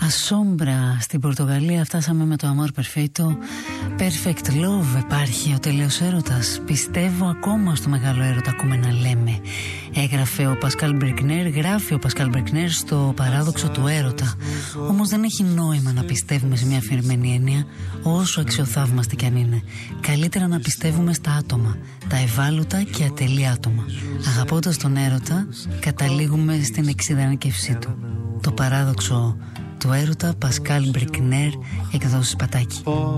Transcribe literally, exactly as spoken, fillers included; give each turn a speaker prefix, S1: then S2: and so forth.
S1: Ασόμπρα στην Πορτογαλία φτάσαμε με το Amor Perfeito. Perfect Love υπάρχει ο τέλειος έρωτας. Πιστεύω ακόμα στο μεγάλο έρωτα, ακούμε να λέμε. Έγραφε ο Πασκάλ Μπρικνέρ, γράφει ο Πασκάλ Μπρικνέρ στο Παράδοξο του έρωτα. Όμως δεν έχει νόημα να πιστεύουμε σε μια αφηρημένη έννοια, όσο αξιοθαύμαστη κι αν είναι. Καλύτερα να πιστεύουμε στα άτομα, τα ευάλωτα και ατελή άτομα. Αγαπώντας τον έρωτα, καταλήγουμε στην εξειδανικευσή του. Το Παράδοξο του έρωτα, Πασκάλ Μπρικνέρ, εκδόσεις Πατάκη.